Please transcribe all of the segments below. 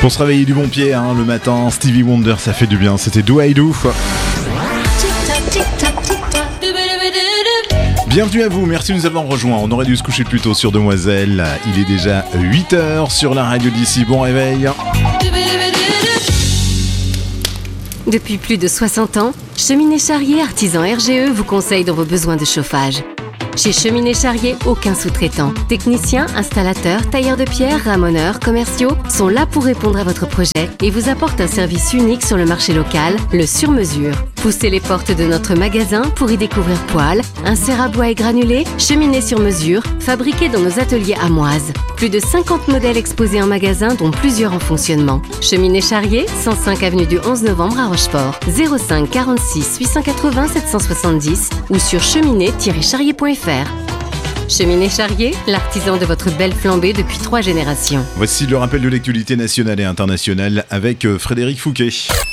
Pour se réveiller du bon pied le matin, Stevie Wonder, ça fait du bien. C'était Do I Do. Bienvenue à vous, merci de nous avoir rejoints. On aurait dû se coucher plus tôt sur Demoiselle. Il est déjà 8h sur la radio d'ici. Bon réveil. Depuis plus de 60 ans, Cheminée Charrier Artisan RGE vous conseille dans vos besoins de chauffage. Chez Cheminée Charrier, aucun sous-traitant. Techniciens, installateurs, tailleurs de pierre, ramoneurs, commerciaux sont là pour répondre à votre projet et vous apportent un service unique sur le marché local, le sur-mesure. Poussez les portes de notre magasin pour y découvrir poêles, inserts à bois et granulés, cheminées sur mesure, fabriquées dans nos ateliers amoises. Plus de 50 modèles exposés en magasin, dont plusieurs en fonctionnement. Cheminée Charrier, 105 avenue du 11 novembre à Rochefort. 05 46 880 770 ou sur cheminée-charrier.fr. Cheminée Charrier, l'artisan de votre belle flambée depuis 3 générations. Voici le rappel de l'actualité nationale et internationale avec Frédéric Fouquet.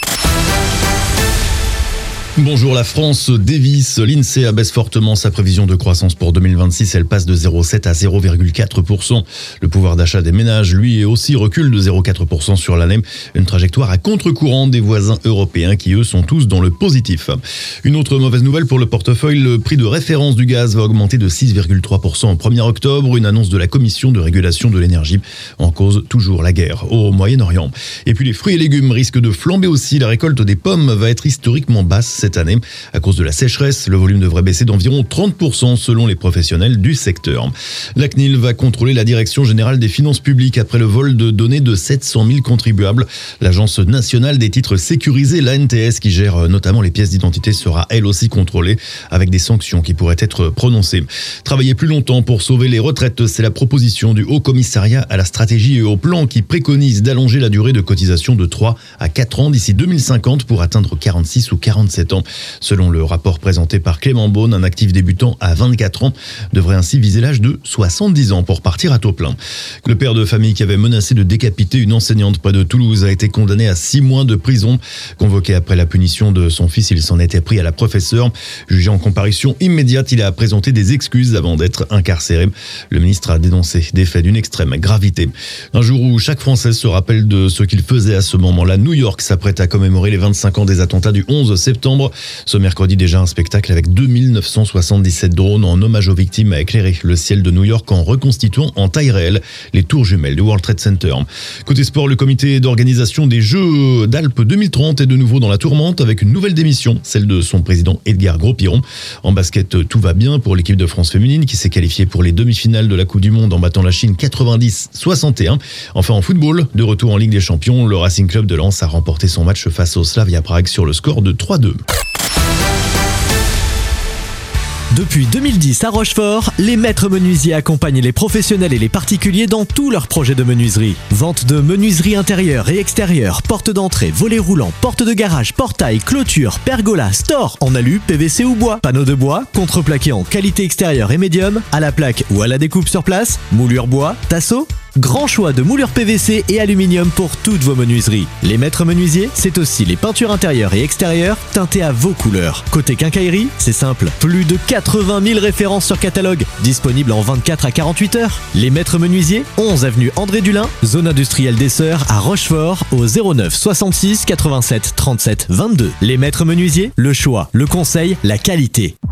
Bonjour, la France dévisse. L'INSEE abaisse fortement sa prévision de croissance pour 2026. Elle passe de 0,7 à 0,4%. Le pouvoir d'achat des ménages, lui, aussi recule de 0,4% sur l'année. Une trajectoire à contre-courant des voisins européens qui, eux, sont tous dans le positif. Une autre mauvaise nouvelle pour le portefeuille, le prix de référence du gaz va augmenter de 6,3% au 1er octobre. Une annonce de la Commission de régulation de l'énergie. En cause, toujours la guerre au Moyen-Orient. Et puis les fruits et légumes risquent de flamber aussi. La récolte des pommes va être historiquement basse cette année. À cause de la sécheresse, le volume devrait baisser d'environ 30% selon les professionnels du secteur. La CNIL va contrôler la Direction générale des finances publiques après le vol de données de 700 000 contribuables. L'Agence nationale des titres sécurisés, l'ANTS, qui gère notamment les pièces d'identité, sera elle aussi contrôlée avec des sanctions qui pourraient être prononcées. Travailler plus longtemps pour sauver les retraites, c'est la proposition du Haut Commissariat à la stratégie et au plan qui préconise d'allonger la durée de cotisation de 3 à 4 ans d'ici 2050 pour atteindre 46 ou 47 ans. Selon le rapport présenté par Clément Beaune, un actif débutant à 24 ans devrait ainsi viser l'âge de 70 ans pour partir à taux plein. Le père de famille qui avait menacé de décapiter une enseignante près de Toulouse a été condamné à 6 mois de prison. Convoqué après la punition de son fils, il s'en était pris à la professeure. Jugé en comparution immédiate, il a présenté des excuses avant d'être incarcéré. Le ministre a dénoncé des faits d'une extrême gravité. Un jour où chaque Français se rappelle de ce qu'il faisait à ce moment-là. New York s'apprête à commémorer les 25 ans des attentats du 11 septembre. Ce mercredi, déjà un spectacle avec 2977 drones en hommage aux victimes a éclairé le ciel de New York en reconstituant en taille réelle les tours jumelles du World Trade Center. Côté sport, le comité d'organisation des Jeux d'Alpes 2030 est de nouveau dans la tourmente avec une nouvelle démission, celle de son président Edgar Gros-Piron. En basket, tout va bien pour l'équipe de France féminine qui s'est qualifiée pour les demi-finales de la Coupe du Monde en battant la Chine 90-61. Enfin en football, de retour en Ligue des Champions, le Racing Club de Lens a remporté son match face au Slavia Prague sur le score de 3-2. Depuis 2010 à Rochefort, les maîtres menuisiers accompagnent les professionnels et les particuliers dans tous leurs projets de menuiserie. Vente de menuiserie intérieure et extérieure, porte d'entrée, volets roulants, porte de garage, portail, clôture, pergola, store en alu, PVC ou bois, panneaux de bois, contreplaqué en qualité extérieure et médium, à la plaque ou à la découpe sur place, moulure bois, tasseau. Grand choix de moulures PVC et aluminium pour toutes vos menuiseries. Les maîtres menuisiers, c'est aussi les peintures intérieures et extérieures teintées à vos couleurs. Côté quincaillerie, c'est simple. Plus de 80 000 références sur catalogue, disponibles en 24 à 48 heures. Les maîtres menuisiers, 11 avenue André Dulin, zone industrielle des Sœurs à Rochefort, au 09 66 87 37 22. Les maîtres menuisiers, le choix, le conseil, la qualité.